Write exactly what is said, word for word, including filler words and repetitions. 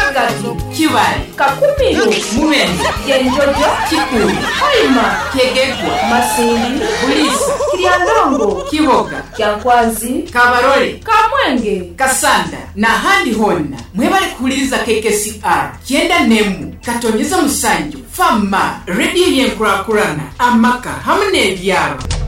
Maskati, Kibali, Kakumiro, Mumenzi, Genjojo, Kikuli, Hoima, Kegegwa, Masindi, Bulisa, Kiryandongo, Kiboga, Kyankwazi, Kabarole, Kamwenge, Kasanda na handi honna mwebale kuwuliriza K K C R kyenda nemu katonyeza musanju fama rediyo y'enkulakulana amaka hamwe n'ebyalo.